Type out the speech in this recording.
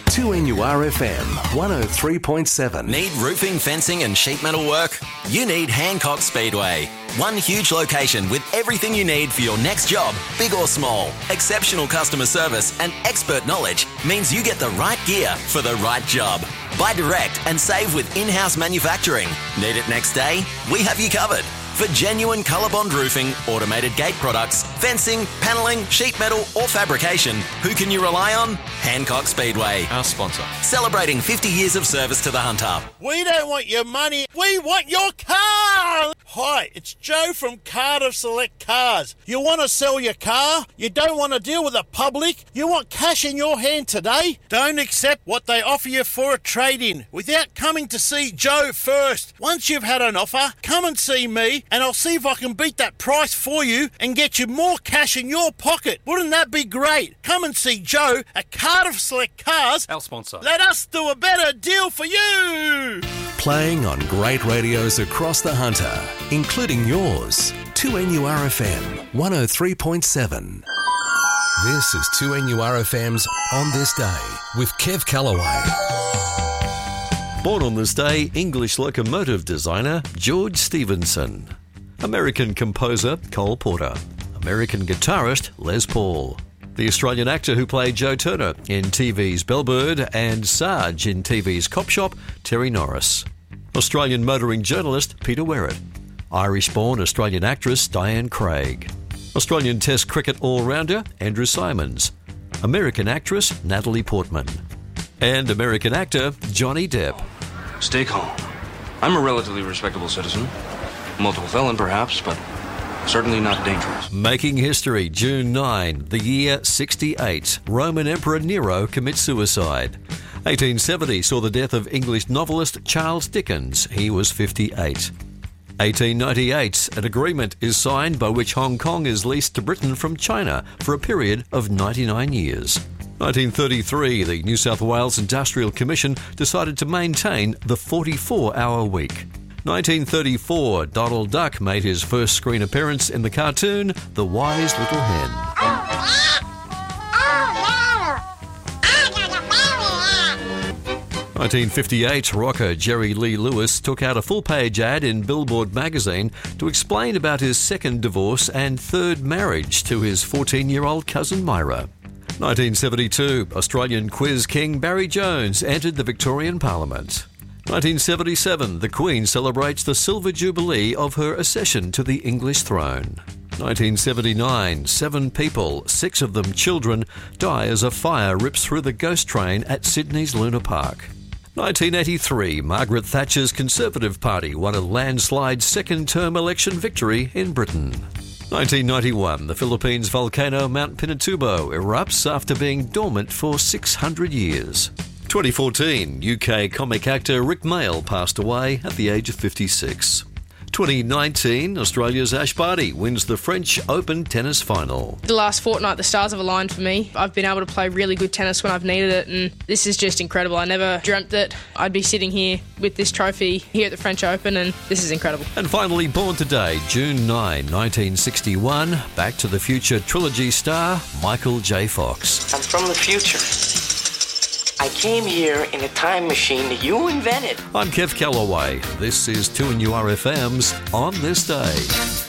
2NURFM 103.7. Need roofing, fencing and sheet metal work? You need Hancock Speedway. One huge location with everything you need for your next job, big or small. Exceptional customer service and expert knowledge means you get the right gear for the right job. Buy direct and save with in-house manufacturing. Need it next day? We have you covered. For genuine ColourBond roofing, automated gate products, fencing, panelling, sheet metal or fabrication, who can you rely on? Hancock Speedway. Our sponsor. Celebrating 50 years of service to the Hunter. We don't want your money, we want your car! Hi, it's Joe from Cardiff Select Cars. You want to sell your car? You don't want to deal with the public? You want cash in your hand today? Don't accept what they offer you for a trade-in without coming to see Joe first. Once you've had an offer, come and see me and I'll see if I can beat that price for you and get you more cash in your pocket. Wouldn't that be great? Come and see Joe at Cardiff Select Cars. Our sponsor. Let us do a better deal for you! Playing on great radios across the Hunter, including yours. 2NURFM 103.7. This is 2NURFM's On This Day with Kev Callaway. Born on this day, English locomotive designer George Stephenson. American composer Cole Porter. American guitarist Les Paul. The Australian actor who played Joe Turner in TV's Bellbird and Sarge in TV's Cop Shop, Terry Norris. Australian motoring journalist Peter Werrett. Irish-born Australian actress Diane Craig. Australian Test cricket all-rounder Andrew Simons. American actress Natalie Portman. And American actor Johnny Depp. Stay calm. I'm a relatively respectable citizen. Multiple felon, perhaps, but certainly not dangerous. Making history, June 9, the year 68. Roman Emperor Nero commits suicide. 1870 saw the death of English novelist Charles Dickens. He was 58. 1898, an agreement is signed by which Hong Kong is leased to Britain from China for a period of 99 years. 1933, the New South Wales Industrial Commission decided to maintain the 44-hour week. 1934, Donald Duck made his first screen appearance in the cartoon The Wise Little Hen. 1958, rocker Jerry Lee Lewis took out a full-page ad in Billboard magazine to explain about his second divorce and third marriage to his 14-year-old cousin Myra. 1972, Australian quiz king Barry Jones entered the Victorian Parliament. 1977, the Queen celebrates the Silver Jubilee of her accession to the English throne. 1979, 7 people, 6 of them children, die as a fire rips through the ghost train at Sydney's Luna Park. 1983, Margaret Thatcher's Conservative Party won a landslide second-term election victory in Britain. 1991, the Philippines volcano Mount Pinatubo erupts after being dormant for 600 years. 2014, UK comic actor Rick Mayall passed away at the age of 56. 2019, Australia's Ash Barty wins the French Open tennis final. The last fortnight, the stars have aligned for me. I've been able to play really good tennis when I've needed it, and this is just incredible. I never dreamt that I'd be sitting here with this trophy here at the French Open, and this is incredible. And finally, born today, June 9, 1961, Back to the Future trilogy star Michael J. Fox. I'm from the future. I came here in a time machine that you invented. I'm Kev Callaway. This is 2NURFM's On This Day.